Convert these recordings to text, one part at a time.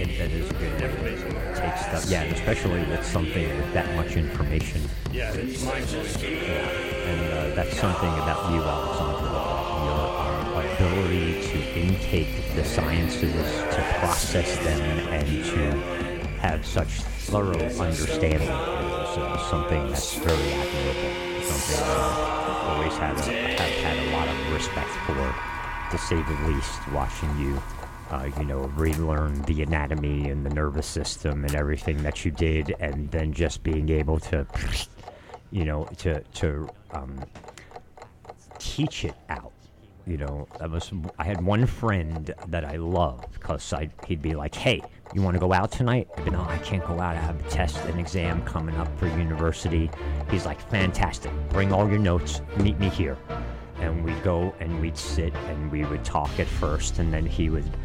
that is good. Take stuff, yeah, and especially with something with that much information. Yeah, it's mind-blowing. Yeah, and that's something about you, Alexandra, your ability to intake the sciences, to process them, and to have such thorough understanding is something that's very admirable. Something that I always have had a lot of respect for, to say the least, watching you. Relearn the anatomy and the nervous system and everything that you did, and then just being able to, teach it out. I had one friend that I loved because he'd be like, "Hey, you want to go out tonight?" I'd be, "No, I can't go out. I have a test, an exam coming up for university." He's like, "Fantastic. Bring all your notes. Meet me here." And we'd go and we'd sit and we would talk at first, and then he would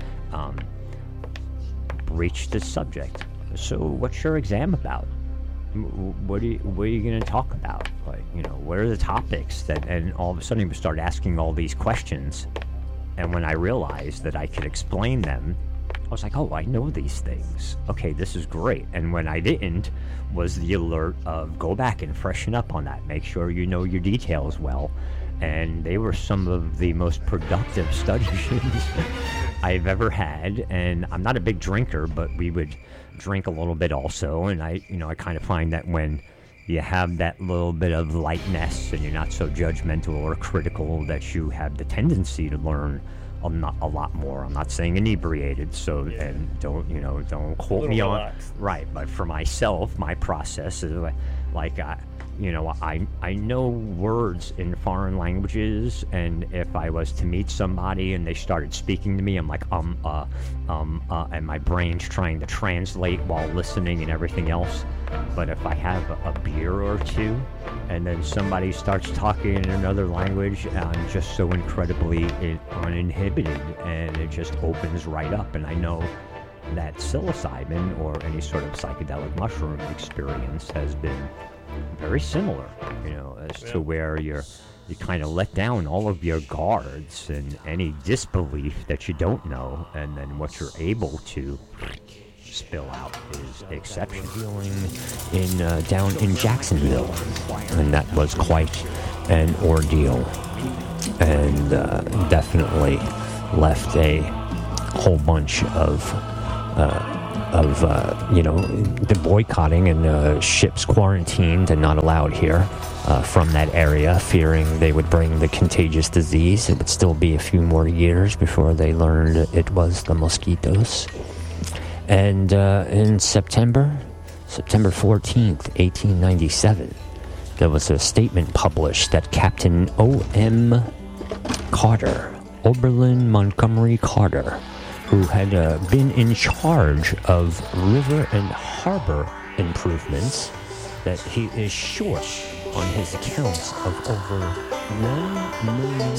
breach the subject. "So what's your exam about? What are you going to talk about? What are the topics that?" And all of a sudden he would start asking all these questions. And when I realized that I could explain them, I was like, "Oh, I know these things. Okay, this is great." And when I didn't, was the alert of go back and freshen up on that. Make sure you know your details well. And they were some of the most productive studies I've ever had. And I'm not a big drinker, but we would drink a little bit also. And I kind of find that when you have that little bit of lightness and you're not so judgmental or critical, that you have the tendency to learn a lot more. I'm not saying inebriated, and don't quote me on relaxed. Right. But for myself, my process is like I know words in foreign languages, and if I was to meet somebody and they started speaking to me, I'm like, and my brain's trying to translate while listening and everything else. But if I have a beer or two, and then somebody starts talking in another language, I'm just so incredibly uninhibited, and it just opens right up. And I know that psilocybin or any sort of psychedelic mushroom experience has been very similar, as to where you kind of let down all of your guards and any disbelief that you don't know, and then what you're able to spill out is exceptional. Healing down in Jacksonville, and that was quite an ordeal, and definitely left a whole bunch of the boycotting and ships quarantined and not allowed here from that area, fearing they would bring the contagious disease. It would still be a few more years before they learned it was the mosquitoes. And in September 14th, 1897, there was a statement published that Captain O.M. Carter, Oberlin Montgomery Carter, who had been in charge of river and harbor improvements, that he is short on his accounts of over $1 million.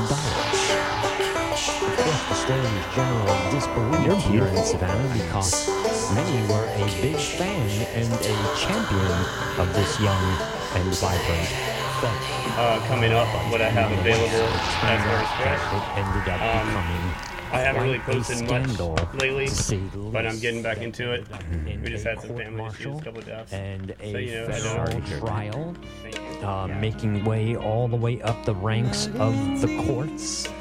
Of course, the story is generally disbelieved here in Savannah because many were a big fan and a champion of this young and vibrant thing. Coming up, what I have available as it ended up becoming I haven't really posted much lately, but I'm getting back into it. We just had some family issues, a couple of deaths. And a federal trial, making way all the way up the ranks of the courts.